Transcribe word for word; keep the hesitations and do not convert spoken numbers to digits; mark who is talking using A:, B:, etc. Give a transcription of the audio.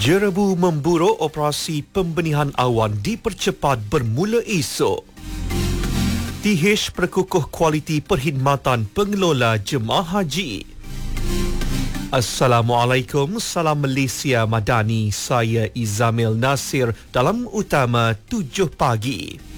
A: Jerebu memburu operasi pembenihan awan dipercepat bermula esok. T H perkukuh kualiti perkhidmatan pengelola jemaah haji. Assalamualaikum, salam Malaysia Madani. Saya Izamil Nasir dalam utama tujuh pagi.